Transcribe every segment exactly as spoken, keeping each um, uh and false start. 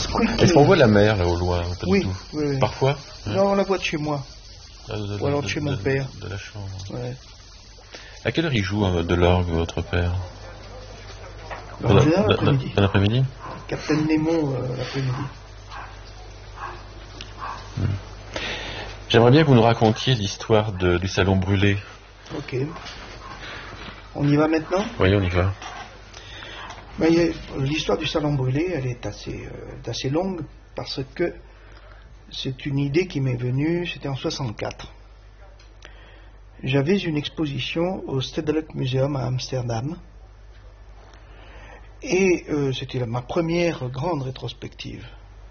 squeaky. Est-ce qu'on voit la mer là au loin? Pas oui, du tout. oui, oui. Parfois. Non, on la voit de chez moi. Ah, de, de, Ou alors de, de chez de, mon de, père. De la chambre. Ouais. À quelle heure il joue hein, de l'orgue, votre père? En général, l'après-midi. Dans l'après-midi? Captain Nemo, euh, l'après-midi. Hmm. J'aimerais bien que vous nous racontiez l'histoire de, du salon brûlé. Ok. On y va maintenant? Oui, on y va. Ben, l'histoire du salon brûlé, elle est assez, euh, assez longue parce que c'est une idée qui m'est venue, c'était en soixante-quatre. J'avais une exposition au Stedelijk Museum à Amsterdam et euh, c'était ma première grande rétrospective.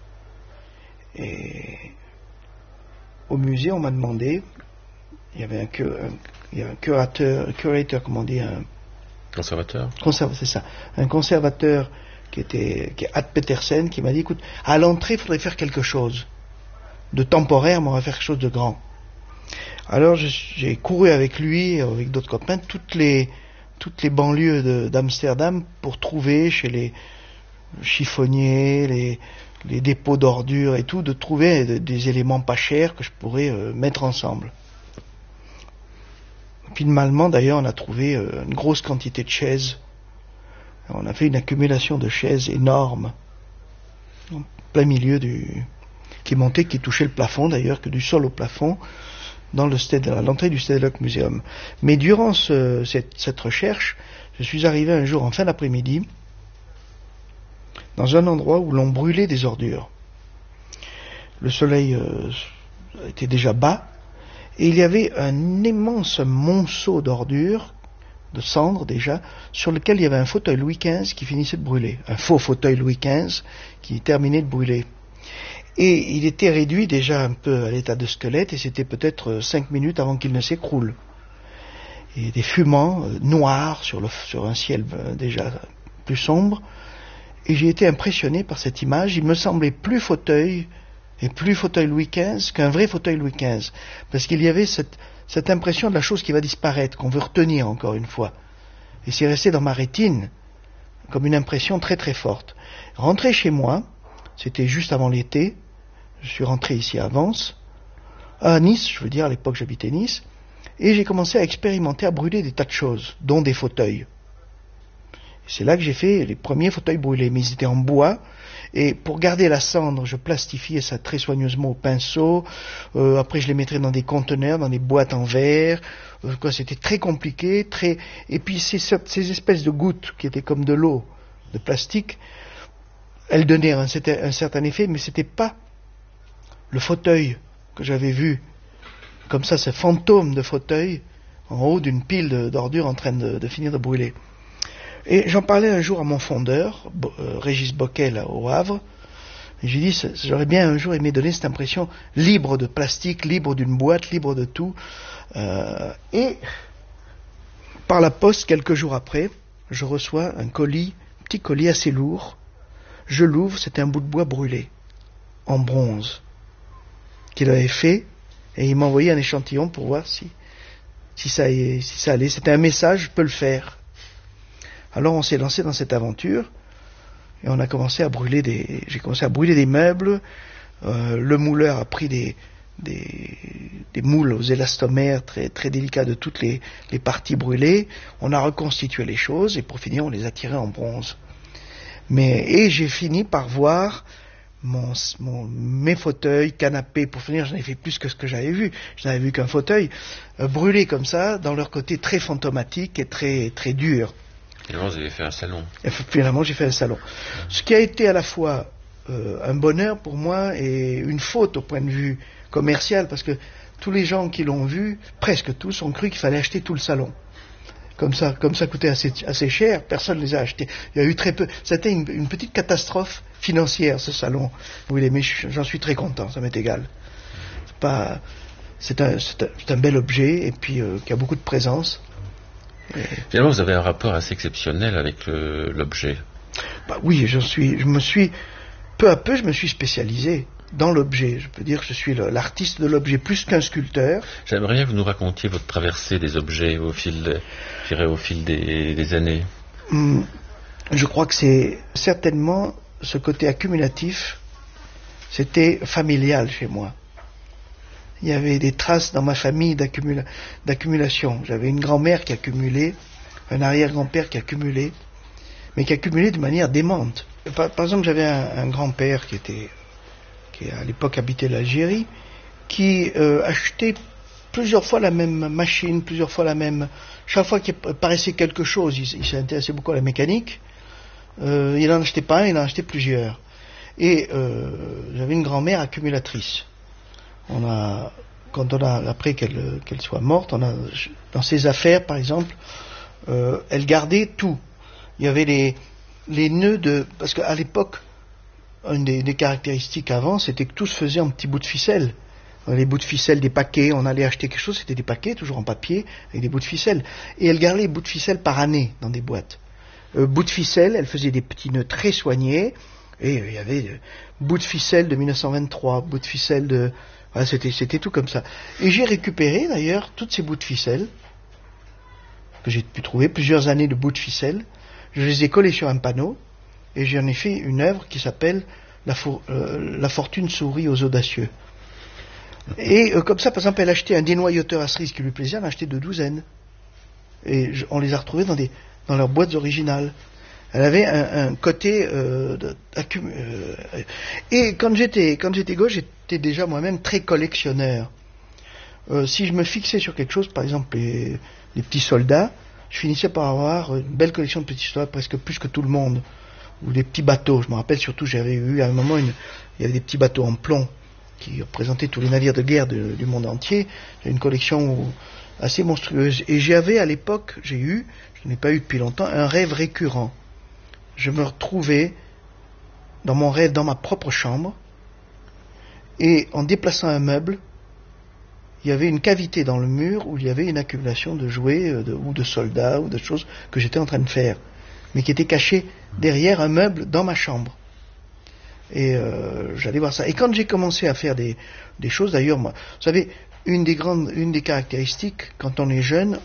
Et au musée, on m'a demandé, il y avait un, un, il y a un curateur, curateur, comment on dit, un conservateur. Conserv, c'est ça, un conservateur qui était, qui est Ad Petersen, qui m'a dit, écoute, à l'entrée, il faudrait faire quelque chose de temporaire, mais on va faire quelque chose de grand. Alors j'ai couru avec lui, avec d'autres copains, toutes les, toutes les banlieues de, d'Amsterdam pour trouver chez les chiffonniers, les, les dépôts d'ordures et tout, de trouver des, des éléments pas chers que je pourrais euh, mettre ensemble. Finalement, d'ailleurs, on a trouvé euh, une grosse quantité de chaises. On a fait une accumulation de chaises énorme, en plein milieu du... qui montait, qui touchait le plafond d'ailleurs, que du sol au plafond, dans le stade, à l'entrée du Stedelijk Museum. Mais durant ce, cette, cette recherche, je suis arrivé un jour en fin d'après-midi dans un endroit où l'on brûlait des ordures. Le soleil euh, était déjà bas et il y avait un immense monceau d'ordures, de cendres déjà, sur lequel il y avait un fauteuil Louis quinze qui finissait de brûler, un faux fauteuil Louis quinze qui terminait de brûler. Et il était réduit déjà un peu à l'état de squelette, et c'était peut-être cinq minutes avant qu'il ne s'écroule. Et des fumants euh, noirs sur, le, sur un ciel euh, déjà plus sombre. Et j'ai été impressionné par cette image. Il me semblait plus fauteuil, et plus fauteuil Louis quinze, qu'un vrai fauteuil Louis quinze. Parce qu'il y avait cette, cette impression de la chose qui va disparaître, qu'on veut retenir encore une fois. Et c'est resté dans ma rétine, comme une impression très très forte. Rentré chez moi, c'était juste avant l'été, je suis rentré ici à Vence, à Nice, je veux dire, à l'époque j'habitais Nice, et j'ai commencé à expérimenter, à brûler des tas de choses, dont des fauteuils. Et c'est là que j'ai fait les premiers fauteuils brûlés, mais ils étaient en bois, et pour garder la cendre, je plastifiais ça très soigneusement au pinceau, euh, après je les mettrais dans des conteneurs, dans des boîtes en verre, euh, quoi, c'était très compliqué, très... et puis ces, ces espèces de gouttes qui étaient comme de l'eau, de plastique, elles donnaient un, un certain effet, mais c'était pas le fauteuil que j'avais vu, comme ça, ce fantôme de fauteuil, en haut d'une pile d'ordures en train de, de finir de brûler. Et j'en parlais un jour à mon fondeur, euh, Régis Bocquet, au Havre, et j'ai dit, j'aurais bien un jour aimé donner cette impression libre de plastique, libre d'une boîte, libre de tout. Euh, et par la poste, quelques jours après, je reçois un colis, un petit colis assez lourd. Je l'ouvre, c'était un bout de bois brûlé, en bronze, qu'il avait fait, et il m'a envoyé un échantillon pour voir si, si, ça, si ça allait. C'était un message, je peux le faire. Alors on s'est lancé dans cette aventure, et on a commencé à brûler des, j'ai commencé à brûler des meubles, euh, le mouleur a pris des, des, des moules aux élastomères très, très délicats de toutes les, les parties brûlées, on a reconstitué les choses, et pour finir on les a tirées en bronze. Mais, et j'ai fini par voir mon, mon, mes fauteuils, canapés, pour finir, j'en ai fait plus que ce que j'avais vu. Je n'avais vu qu'un fauteuil, euh, brûlé comme ça, dans leur côté très fantomatique et très, très dur. Finalement, vous avez fait un salon. Et finalement, j'ai fait un salon. Mmh. Ce qui a été à la fois euh, un bonheur pour moi et une faute au point de vue commercial, parce que tous les gens qui l'ont vu, presque tous, ont cru qu'il fallait acheter tout le salon. Comme ça, comme ça coûtait assez, assez cher, personne ne les a achetés. Il y a eu très peu. C'était une, une petite catastrophe financière, ce salon. Oui, mais j'en suis très content, ça m'est égal. C'est pas, c'est un, c'est un, c'est un bel objet et puis euh, qui a beaucoup de présence. Et... Finalement, vous avez un rapport assez exceptionnel avec le, l'objet. Bah oui, je suis, je me suis, peu à peu, je me suis spécialisé dans l'objet. Je peux dire que je suis le, l'artiste de l'objet plus qu'un sculpteur. J'aimerais bien que vous nous racontiez votre traversée des objets au fil, je dirais, au fil des, des années. Hum, je crois que c'est certainement ce côté accumulatif c'était familial chez moi. Il y avait des traces dans ma famille d'accumula- d'accumulation. J'avais une grand-mère qui accumulait, un arrière-grand-père qui accumulait, mais qui accumulait de manière démente. Par, par exemple, j'avais un, un grand-père qui était, qui à l'époque habitait l'Algérie, qui euh, achetait plusieurs fois la même machine, plusieurs fois la même... Chaque fois qu'il paraissait quelque chose, il, il s'intéressait beaucoup à la mécanique. Euh, il n'en achetait pas un, il en achetait plusieurs. Et euh, j'avais une grand-mère accumulatrice. On a, quand on a, après qu'elle, qu'elle soit morte, on a, dans ses affaires, par exemple, euh, elle gardait tout. Il y avait les, les nœuds de... Parce qu'à l'époque, une des, des caractéristiques avant, c'était que tout se faisait en petits bouts de ficelle. Les bouts de ficelle des paquets, on allait acheter quelque chose, c'était des paquets, toujours en papier, avec des bouts de ficelle. Et elle gardait les bouts de ficelle par année dans des boîtes. Euh, bouts de ficelle, elle faisait des petits nœuds très soignés, et euh, il y avait euh, bouts de ficelle de mille neuf cent vingt-trois, bouts de ficelle de... Voilà, c'était, c'était tout comme ça. Et j'ai récupéré d'ailleurs toutes ces bouts de ficelle, que j'ai pu trouver, plusieurs années de bouts de ficelle, je les ai collés sur un panneau, et j'en ai fait une œuvre qui s'appelle La, for- euh, La fortune sourit aux audacieux. Et euh, comme ça, par exemple, elle achetait un dénoyauteur à cerises qui lui plaisait, elle en achetait deux douzaines. Et je, on les a retrouvés dans, des, dans leurs boîtes originales. Elle avait un, un côté... Euh, de, accum, euh, et quand j'étais, quand j'étais gauche, j'étais déjà moi-même très collectionneur. Euh, si je me fixais sur quelque chose, par exemple les, les petits soldats, je finissais par avoir une belle collection de petits soldats, presque plus que tout le monde. Ou des petits bateaux. Je me rappelle surtout, j'avais eu à un moment, une, il y avait des petits bateaux en plomb qui représentaient tous les navires de guerre de, du monde entier. J'ai une collection assez monstrueuse. Et j'avais à l'époque, j'ai eu, je n'ai pas eu depuis longtemps, un rêve récurrent. Je me retrouvais dans mon rêve, dans ma propre chambre, et en déplaçant un meuble, il y avait une cavité dans le mur où il y avait une accumulation de jouets de, ou de soldats ou de choses que j'étais en train de faire, mais qui étaient cachées derrière un meuble dans ma chambre. Et euh, j'allais voir ça. Et quand j'ai commencé à faire des, des choses, d'ailleurs, moi, vous savez, une des grandes, une des caractéristiques, quand on est jeune,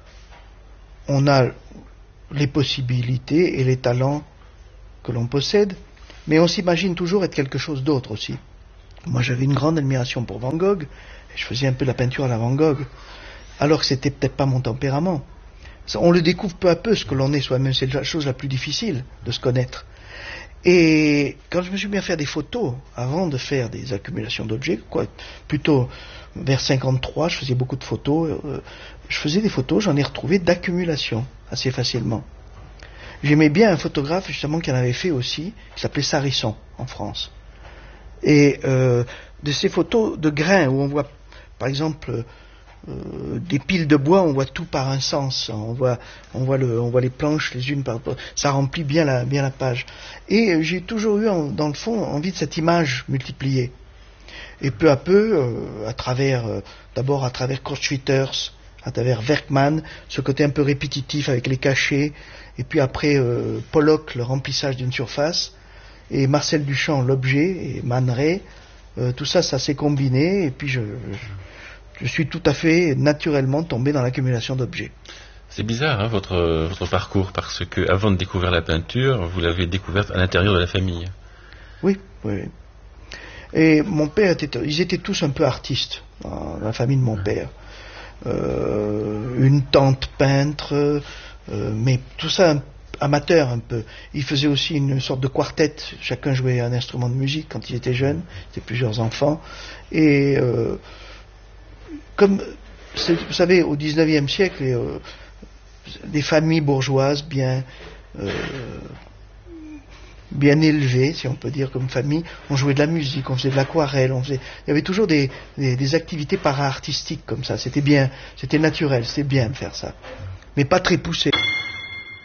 on a les possibilités et les talents que l'on possède, mais on s'imagine toujours être quelque chose d'autre aussi. Moi, j'avais une grande admiration pour Van Gogh, et je faisais un peu de la peinture à la Van Gogh, alors que c'était peut-être pas mon tempérament. On le découvre peu à peu, ce que l'on est soi-même, c'est la chose la plus difficile de se connaître. Et quand je me suis mis à faire des photos, avant de faire des accumulations d'objets, quoi, plutôt vers cinquante-trois, je faisais beaucoup de photos, euh, je faisais des photos, j'en ai retrouvé d'accumulation, assez facilement. J'aimais bien un photographe, justement, qui en avait fait aussi, qui s'appelait Sarisson, en France. Et euh, de ces photos de grains, où on voit, par exemple, euh, des piles de bois, on voit tout par un sens, on voit, on voit, le, on voit les planches les unes par l'autre, ça remplit bien la, bien la page. Et j'ai toujours eu, en, dans le fond, envie de cette image multipliée. Et peu à peu, euh, à travers, euh, d'abord à travers Kurt Schwitters, à travers Werkman, ce côté un peu répétitif avec les cachets, et puis après euh, Pollock, le remplissage d'une surface, et Marcel Duchamp, l'objet, et Man Ray, euh, tout ça, ça s'est combiné, et puis je, je, je suis tout à fait naturellement tombé dans l'accumulation d'objets. C'est bizarre, hein, votre, votre parcours, parce que avant de découvrir la peinture, vous l'avez découverte à l'intérieur de la famille. Oui, oui, oui. Et mon père, était, ils étaient tous un peu artistes, dans la famille de mon père. Euh, une tante peintre, euh, mais tout ça amateur un peu. Il faisait aussi une sorte de quartet, chacun jouait un instrument de musique quand il était jeune, c'était plusieurs enfants, et euh, comme, vous savez, au dix-neuvième siècle, euh, des familles bourgeoises bien euh, bien élevées, si on peut dire, comme famille, on jouait de la musique, on faisait de l'aquarelle, on faisait, il y avait toujours des, des, des activités para-artistiques comme ça, c'était bien, c'était naturel, c'était bien de faire ça, mais pas très poussé.